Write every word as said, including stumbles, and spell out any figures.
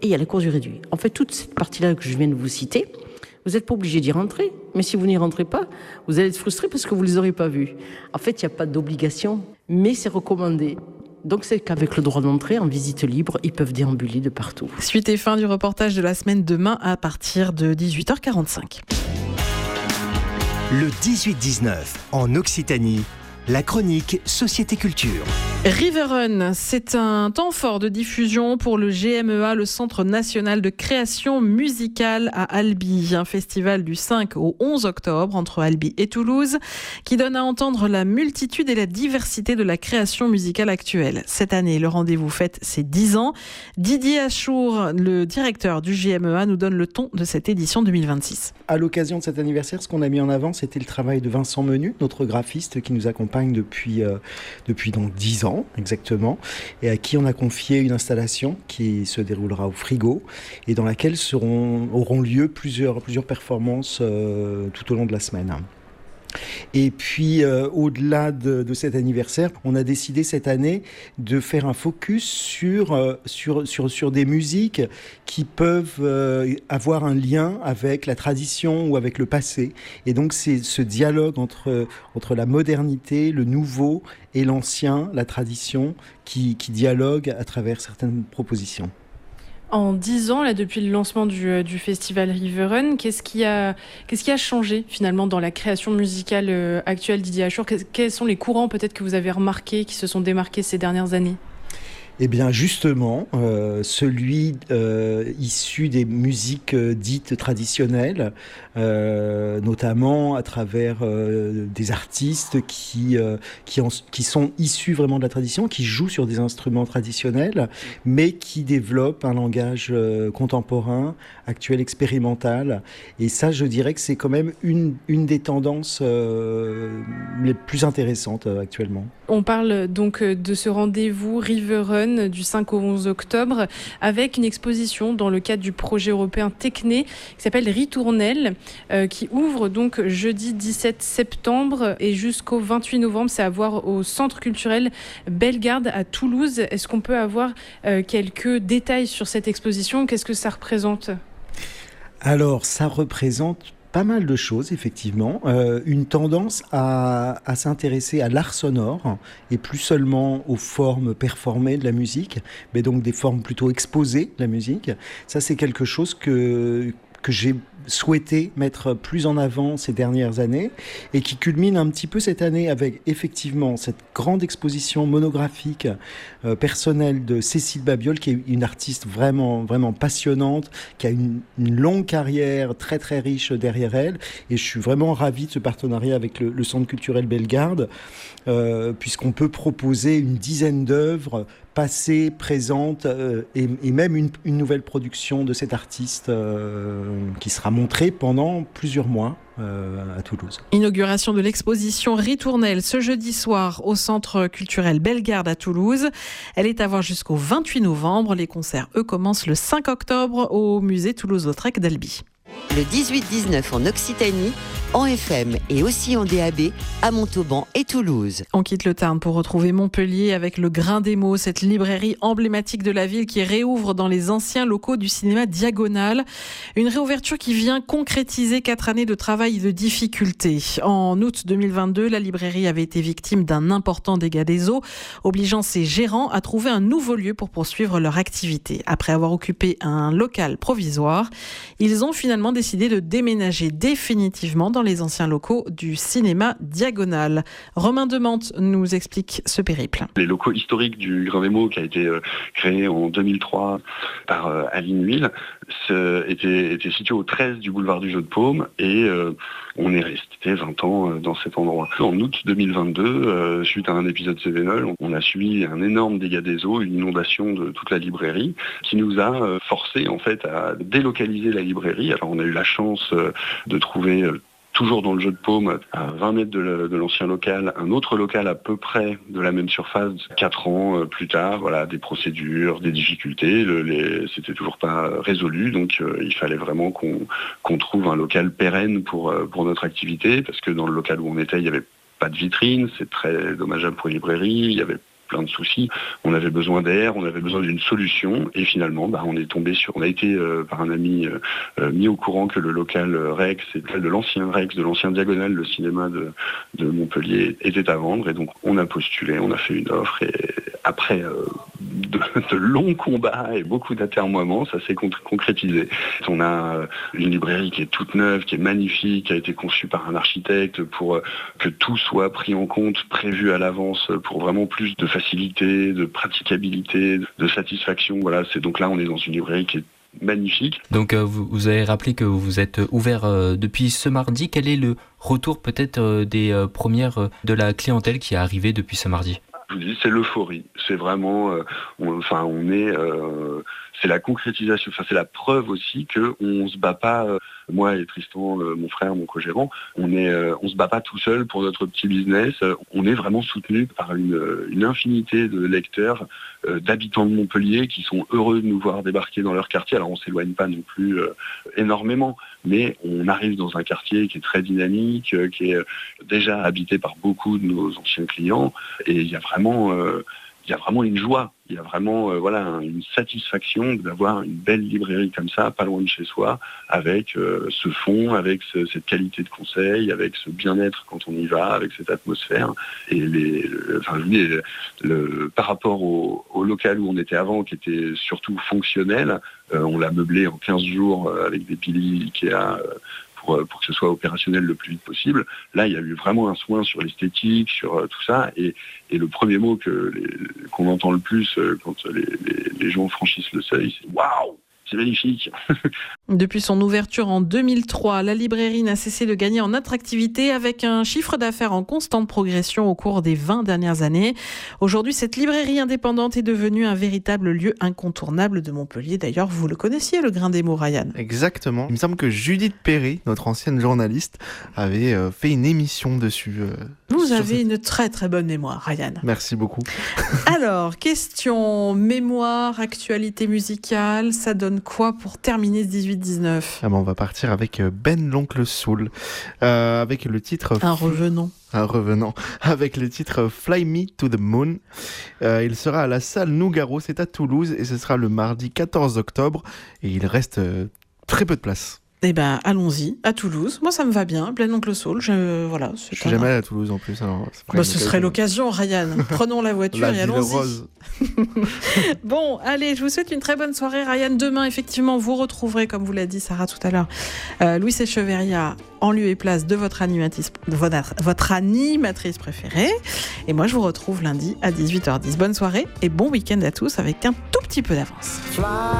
et il y a la cour du réduit. En fait, toute cette partie-là que je viens de vous citer, vous n'êtes pas obligé d'y rentrer. Mais si vous n'y rentrez pas, vous allez être frustré parce que vous ne les aurez pas vus. En fait, il n'y a pas d'obligation, mais c'est recommandé. Donc c'est qu'avec le droit d'entrée, en visite libre, ils peuvent déambuler de partout. Suite et fin du reportage de la semaine demain à partir de dix-huit heures quarante-cinq. Le dix-huit dix-neuf, en Occitanie, la chronique Société Culture. Riverrun, c'est un temps fort de diffusion pour le G M E A, le Centre national de création musicale à Albi. Un festival du cinq au onze octobre entre Albi et Toulouse qui donne à entendre la multitude et la diversité de la création musicale actuelle. Cette année, le rendez-vous fête ses dix ans. Didier Achour, le directeur du G M E A, nous donne le ton de cette édition deux mille vingt-six. À l'occasion de cet anniversaire, ce qu'on a mis en avant, c'était le travail de Vincent Menu, notre graphiste qui nous accompagne depuis, euh, depuis donc dix ans. Exactement, et à qui on a confié une installation qui se déroulera au Frigo et dans laquelle seront, auront lieu plusieurs, plusieurs performances euh, tout au long de la semaine. Et puis, euh, au-delà de, de cet anniversaire, on a décidé cette année de faire un focus sur, euh, sur, sur, sur des musiques qui peuvent euh, avoir un lien avec la tradition ou avec le passé. Et donc, c'est ce dialogue entre, entre la modernité, le nouveau et l'ancien, la tradition, qui, qui dialogue à travers certaines propositions. En dix ans, là, depuis le lancement du, du festival Riverrun, qu'est-ce qui a, qu'est-ce qui a changé finalement dans la création musicale euh, actuelle, Didier Achour ? Quels sont les courants peut-être que vous avez remarqués, qui se sont démarqués ces dernières années ? Eh bien justement, euh, celui euh, issu des musiques euh, dites traditionnelles, euh, notamment à travers euh, des artistes qui, euh, qui, en, qui sont issus vraiment de la tradition, qui jouent sur des instruments traditionnels, mais qui développent un langage euh, contemporain, actuel, expérimental. Et ça, je dirais que c'est quand même une, une des tendances euh, les plus intéressantes euh, actuellement. On parle donc de ce rendez-vous Riverrun du cinq au onze octobre avec une exposition dans le cadre du projet européen Techné qui s'appelle Ritournelle euh, qui ouvre donc jeudi dix-sept septembre et jusqu'au vingt-huit novembre. C'est à voir au Centre culturel Bellegarde à Toulouse. Est-ce qu'on peut avoir euh, quelques détails sur cette exposition ? Qu'est-ce que ça représente ? Alors, ça représente pas mal de choses, effectivement. Euh, une tendance à, à s'intéresser à l'art sonore et plus seulement aux formes performées de la musique, mais donc des formes plutôt exposées de la musique. Ça, c'est quelque chose que... que j'ai souhaité mettre plus en avant ces dernières années et qui culmine un petit peu cette année avec effectivement cette grande exposition monographique euh, personnelle de Cécile Babiol, qui est une artiste vraiment, vraiment passionnante, qui a une, une longue carrière très très riche derrière elle, et je suis vraiment ravi de ce partenariat avec le, le Centre culturel Bellegarde, euh, puisqu'on peut proposer une dizaine d'œuvres passées, présentes euh, et, et même une, une nouvelle production de cet artiste euh, qui sera montrée pendant plusieurs mois euh, à Toulouse. Inauguration de l'exposition Ritournelle ce jeudi soir au Centre culturel Bellegarde à Toulouse. Elle est à voir jusqu'au vingt-huit novembre. Les concerts, eux, commencent le cinq octobre au musée Toulouse-Lautrec d'Albi. Le dix-huit dix-neuf en Occitanie, en F M et aussi en D A B à Montauban et Toulouse. On quitte le Tarn pour retrouver Montpellier avec le Grain des Mots, cette librairie emblématique de la ville qui réouvre dans les anciens locaux du cinéma Diagonale. Une réouverture qui vient concrétiser quatre années de travail et de difficultés. En août deux mille vingt-deux, la librairie avait été victime d'un important dégât des eaux, obligeant ses gérants à trouver un nouveau lieu pour poursuivre leur activité. Après avoir occupé un local provisoire, ils ont finalement décidé de déménager définitivement dans les anciens locaux du cinéma Diagonale. Romain Demante nous explique ce périple. Les locaux historiques du Grain des Mots, qui a été euh, créé en deux mille trois par euh, Aline Huil, étaient, étaient situés au treize du boulevard du Jeu de Paume et euh, on est resté vingt ans euh, dans cet endroit. En août deux mille vingt-deux, euh, suite à un épisode Cévenol, on a subi un énorme dégât des eaux, une inondation de toute la librairie qui nous a euh, forcé en fait à délocaliser la librairie. Alors on a eu la chance euh, de trouver euh, toujours dans le Jeu de Paume, à vingt mètres de, le, de l'ancien local, un autre local à peu près de la même surface, quatre ans euh, plus tard, voilà, des procédures, des difficultés, le, les, c'était toujours pas résolu, donc euh, il fallait vraiment qu'on, qu'on trouve un local pérenne pour, euh, pour notre activité, parce que dans le local où on était, il n'y avait pas de vitrine, c'est très dommageable pour les librairies, il y avait plein de soucis. On avait besoin d'air, on avait besoin d'une solution et finalement bah, on est tombé sur, on a été euh, par un ami euh, mis au courant que le local Rex, de l'ancien Rex, de l'ancien Diagonale, le cinéma de, de Montpellier était à vendre et donc on a postulé, on a fait une offre et après euh, de, de longs combats et beaucoup d'atermoiements, ça s'est concrétisé. On a une librairie qui est toute neuve, qui est magnifique, qui a été conçue par un architecte pour que tout soit pris en compte, prévu à l'avance pour vraiment plus de facilité, de praticabilité, de satisfaction. Voilà, c'est donc là on est dans une librairie qui est magnifique. Donc euh, vous, vous avez rappelé que vous êtes ouvert euh, depuis ce mardi. Quel est le retour peut-être euh, des euh, premières euh, de la clientèle qui est arrivée depuis ce mardi ? Je vous dis, c'est l'euphorie. C'est vraiment, euh, on, enfin, on est, euh, c'est la concrétisation. Enfin, c'est la preuve aussi que on se bat pas. Euh, moi et Tristan, euh, mon frère, mon co-gérant, on est, euh, on se bat pas tout seul pour notre petit business. Euh, on est vraiment soutenu par une, une infinité de lecteurs, euh, d'habitants de Montpellier qui sont heureux de nous voir débarquer dans leur quartier. Alors, on s'éloigne pas non plus euh, énormément, mais on arrive dans un quartier qui est très dynamique, euh, qui est déjà habité par beaucoup de nos anciens clients, et il y a vraiment, euh, il y a vraiment une joie. Il y a vraiment euh, voilà, une satisfaction d'avoir une belle librairie comme ça, pas loin de chez soi, avec euh, ce fond, avec ce, cette qualité de conseil, avec ce bien-être quand on y va, avec cette atmosphère. Et les, le, enfin, je vous dis, le, le, par rapport au, au local où on était avant, qui était surtout fonctionnel, euh, on l'a meublé en quinze jours euh, avec des piliers Ikea euh, Pour, pour que ce soit opérationnel le plus vite possible. Là, il y a eu vraiment un soin sur l'esthétique, sur euh, tout ça. Et, et le premier mot que les, qu'on entend le plus euh, quand les, les, les gens franchissent le seuil, c'est « Waouh !» C'est magnifique. Depuis son ouverture en deux mille trois, la librairie n'a cessé de gagner en attractivité avec un chiffre d'affaires en constante progression au cours des vingt dernières années. Aujourd'hui, cette librairie indépendante est devenue un véritable lieu incontournable de Montpellier. D'ailleurs, vous le connaissiez, le Grain des Mots, Ryan ? Exactement. Il me semble que Judith Perry, notre ancienne journaliste, avait euh, fait une émission dessus. Euh, vous avez cette... une très très bonne mémoire, Ryan. Merci beaucoup. Alors, question mémoire, actualité musicale, ça donne quoi pour terminer ce dix-huit dix-neuf ? Ah ben on va partir avec Ben l'Oncle Soul, euh, avec le titre... Un revenant. Un revenant, avec le titre Fly Me to the Moon. Euh, il sera à la salle Nougaro, c'est à Toulouse, et ce sera le mardi quatorze octobre, et il reste euh, très peu de place. Eh ben, allons-y, à Toulouse. Moi, ça me va bien. Ben l'Oncle Soul, je, voilà. Je suis jamais allé à Toulouse en plus. Alors, bah, ce serait l'occasion, Ryan. Prenons la voiture la et allons-y. Rose. Bon, allez, je vous souhaite une très bonne soirée, Ryan. Demain, effectivement, vous retrouverez, comme vous l'a dit Sarah tout à l'heure, euh, Louis Echeverria en lieu et place de votre animatrice, votre, votre animatrice préférée. Et moi, je vous retrouve lundi à dix-huit heures dix. Bonne soirée et bon week-end à tous avec un tout petit peu d'avance. Fly.